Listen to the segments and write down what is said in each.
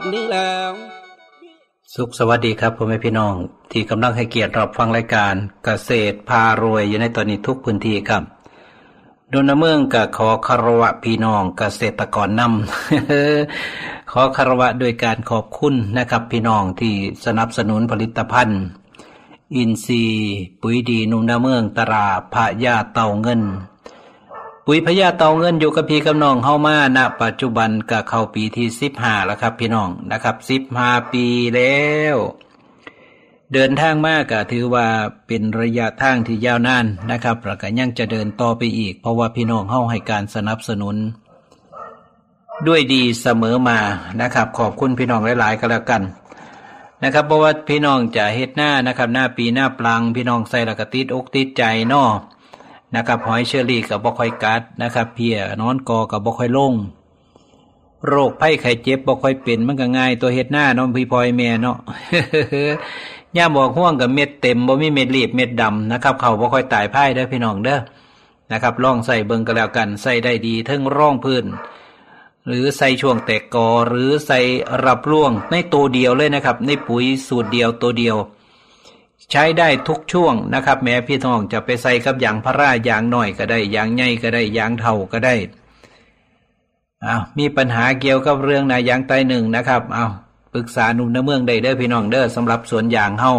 นี่แล้วสุขสวัสดีครับพ่อแม่พี่น้องที่กำลังให้เกียรติรับฟังรายการเกษตรพารวยอยู่ในตอนนี้ทุกพื้นที่ครับดนเมืองก็ขอคารวะพี่น้องเกษตรกรนำ ขอคารวะโดยการขอบคุณนะครับพี่น้องที่สนับสนุนผลิตภัณฑ์อินทรีย์ปุ๋ยดีนุ่มนาเมืองตราพระยาเต่าเงินปุ๋ยพญาเต่าเงินอยู่กับพี่กับน้องเฮามาณปัจจุบันก็เข้าปีที่15แล้วครับพี่น้องนะครับ15ปีแล้วเดินทางมาก็ถือว่าเป็นระยะทางที่ยาวนานนะครับแล้วก็ยังจะเดินต่อไปอีกเพราะว่าพี่น้องเฮาให้การสนับสนุนด้วยดีเสมอมานะครับขอบคุณพี่น้องหลายๆก็แล้วกันนะครับเพราะว่าพี่น้องจะเฮ็ดหน้านะครับหน้าปีหน้าปลังพี่น้องใส่แล้วก็ติดอกติดใจเนาะนะครับหอยเชอรี่ก็บ่ค่อยกัดนะครับเพี้ยนอนกอก็บ่ค่อยลงโรคภัยไข้เจ็บบ่ค่อยเป็นมันก็ง่ายตัวเฮ็ดหน้าเนาะพี่พลอยแม่เนาะ ย่าบอกห่วงกับเม็ดเต็มบ่มีเม็ดรีบเม็ดดำนะครับเขาบ่ค่อยตายพ่ายเด้อพี่น้องเด้อนะครับลองใส่เบิ่งก็แล้วกันใส่ได้ดีทั้งร่องพื้นหรือใส่ช่วงแตกกอหรือใส่รับร่วงในตัวเดียวเลยนะครับในปุ๋ยสูตรเดียวตัวเดียวใช้ได้ทุกช่วงนะครับแม้พี่น้องจะไปใส่กับยางพาราอย่างน้อยก็ได้อย่างใหญ่ก็ได้อย่างเท่าก็ได้มีปัญหาเกี่ยวกับเรื่องนายางไตหนึ่งนะครับปรึกษาหนุ่มนาเมืองได้เด้อพี่น้องเด้อสำหรับสวนยางเฮา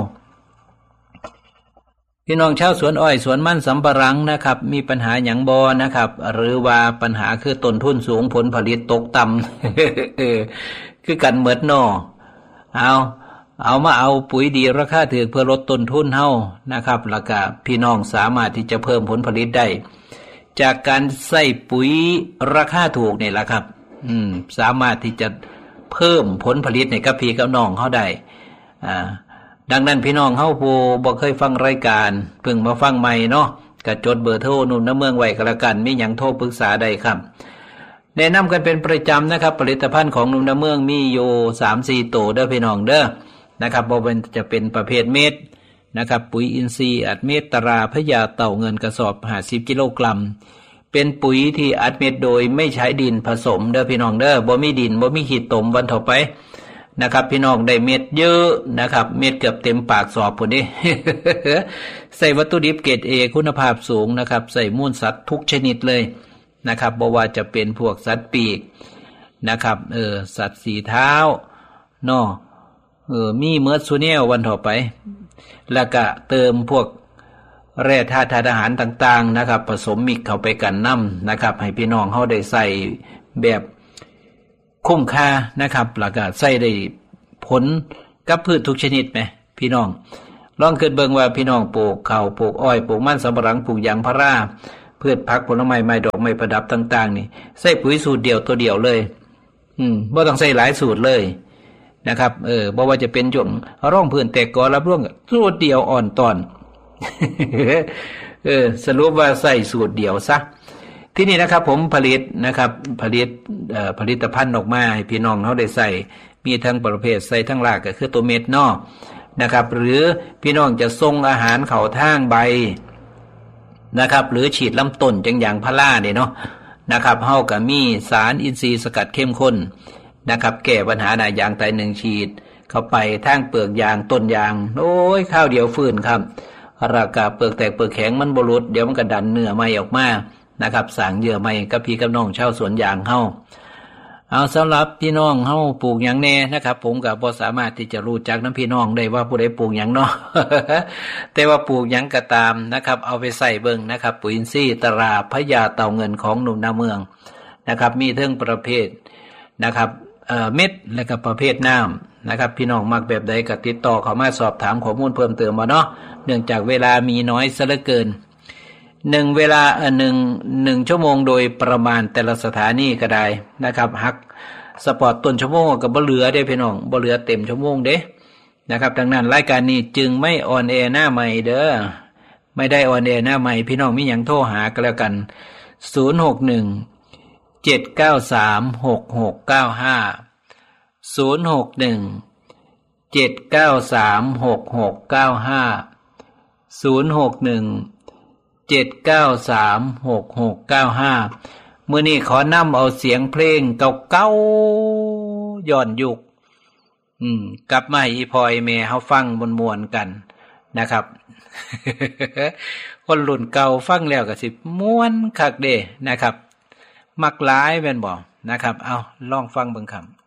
พี่น้องชาวสวนอ้อยสวนมันสำปะหลังนะครับมีปัญหาหยังบ่นะครับหรือว่าปัญหาคือต้นทุนสูงผลผลิตตกต่ำ คือกันเหมือนนอเอามาเอาปุ๋ยดีราคาถูกเพื่อลดต้นทุนเฮานะครับแล้วก็พี่น้องสามารถที่จะเพิ่มผลผลิตได้จากการใส่ปุ๋ยราคาถูกนี่แหละครับสามารถที่จะเพิ่มผลผลิตในกับพี่กับน้องเฮาได้ดังนั้นพี่น้องเฮาผู้บ่เคยฟังรายการเพิ่งมาฟังใหม่เนาะก็จดเบอร์โทรนุ่นน้ำเมืองไว้ก็แล้วกันมีหยังโทรปรึกษาได้ครับแนะนำกันเป็นประจำนะครับผลิตภัณฑ์ของนุ่นน้ำเมืองมีอยู่ 3-4 ตัวเด้อพี่น้องเด้อนะครับบ่เป็นจะเป็นประเภทเม็ดนะครับปุ๋ยอินทรีย์อัดเม็ดตราพญาเต่าเงินกระสอบ50กิโลกรัมเป็นปุ๋ยที่อัดเม็ดโดยไม่ใช้ดินผสมเด้อพี่น้องเด้อบ่มีดินบ่มีขี้ตมวันต่อไปนะครับพี่น้องได้เม็ดเยอะนะครับเม็ดเกือบเต็มปากสอบพุ่นนี่ ใส่วัตถุดิบเกรด A คุณภาพสูงนะครับใส่มูลสัตว์ทุกชนิดเลยนะครับบ่ว่าจะเป็นพวกสัตว์ปีกนะครับสัตว์สีเท้าเนาะมีเมือซูเนลวันต่อไปแล้วก็เติมพวกแร่ธาตุอาหารต่างๆนะครับผสมมิกเข้าไปกันน้ำนะครับให้พี่น้องเฮาได้ใส่แบบคุ้มค่านะครับแล้วก็ใส่ได้ผลกับพืชทุกชนิดไหมพี่น้องลองคิดเบิ่งว่าพี่น้องปลูกข้าวปลูกอ้อยปลูกมันสำปะหลังปลูกยางพาราพืชผักผลไม้ไม้ดอกไม้ประดับต่างๆนี่ใส่ปุ๋ยสูตรเดียวตัวเดียวเลยบ่ต้องใส่หลายสูตรเลยนะครับบ่ว่าจะเป็นช่วงร่องพื้นแตกกอรับร่วงสูตรเดียวอ่อนตอนสรุปว่าใส่สูตรเดียวซะที่นี่นะครับผมผลิตนะครับผลิตภัณฑ์ออกมาให้พี่น้องเขาได้ใส่มีทั้งประเภทใส่ทั้งรากก็คือตัวเม็ดนอกนะครับหรือพี่น้องจะส่งอาหารเข้าทางใบนะครับหรือฉีดลำต้นจังอย่างพาราเนี่ยเนาะนะครับเฮาก็มีสารอินทรีย์สกัดเข้มข้นนะครับแก้ปัญหาหน้ายางไต1ฉีดเข้าไปทางเปลือกยางต้นยางโอ้ยข้าวเดียวฟื้นครับราคาเปลือกแตกเปลือกแข็งมันบ่หลุดเดี๋ยวมันก็ดันเนื้อใหม่ออกมานะครับสร้างเยื่อใหม่กับพี่กับน้องชาวสวนยางเฮาเอาสำหรับพี่น้องเฮาปลูกหยังแน่นะครับผมก็บ่สามารถที่จะรู้จักนำพี่น้องได้ว่าผู้ใดปลูกหยังเนาะ แต่ว่าปลูกหยังก็ตามนะครับเอาไปใส่เบิ่งนะครับปุ๋ยอินทรีย์ตราพญาเต่าเงินของหนุ่มนาเมืองนะครับมีทั้งประเภทนะครับเม็ดและก็ประเภทน้ำนะครับพี่น้องมักแบบใดก็ติดต่อเข้ามาสอบถามข้อมูลเพิ่มเติมมาเนาะเนื่องจากเวลามีน้อยซะเหลือเกิน1เวลา1ชั่วโมงโดยประมาณแต่ละสถานีก็ได้นะครับหักสปอร์ตต้นชั่วโมงก็บ่เหลือเด้พี่น้องบ่เหลือเต็มชั่วโมงเด้นะครับดังนั้นรายการนี้จึงไม่ออนแอร์หน้าใหม่เด้อไม่ได้ออนแอร์หน้าใหม่พี่น้องมีหยังโทรหาก็แล้วกัน061 793 6695 061 793 6695 061 793 6695มื้อนี้ขอนำเอาเสียงเพลงเก่าๆย้อนยุคกลับมาให้อีพอยแม่เฮาฟังม่วนๆกันนะครับ คนรุ่นเก่าฟังแล้วก็สิม่วนคักเด้นะครับมักหลายแม่นบ่นะครับเอาลองฟังเบิ่งครับ